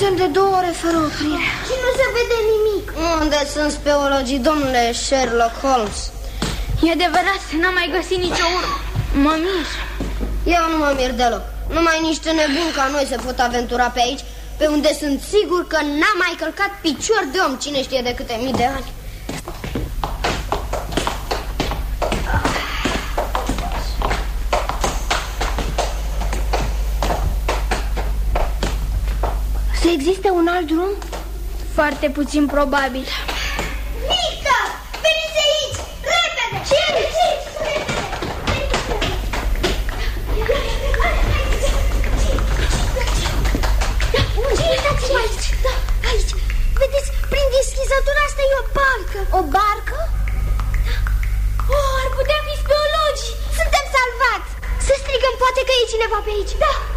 Suntem de 2 ore fără oprire și nu se vede nimic. Unde sunt speologii, domnule Sherlock Holmes? E adevărat, n-am mai găsit nicio urmă. Mă mir. Eu nu mă mir deloc. Numai niște nebuni ca noi se pot aventura pe aici, pe unde sunt sigur că n-a mai călcat picior de om, cine știe de câte mii de ani. Să existe un alt drum? Foarte puțin probabil. Victor, veniți aici, repede! Uitați-vă aici, da, aici. Vedeți, prin deschizătura asta e o barcă. O barcă? Oh, ar putea fi speologii. Suntem salvați. Să strigăm, poate că e cineva pe aici. Da.